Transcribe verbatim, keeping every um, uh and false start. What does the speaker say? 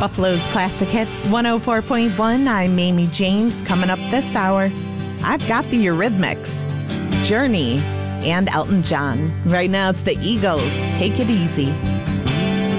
Buffalo's Classic Hits one oh four point one. I'm Amy James. Coming up this hour, I've got the Eurythmics, Journey, and Elton John. Right now, it's the Eagles. Take it easy.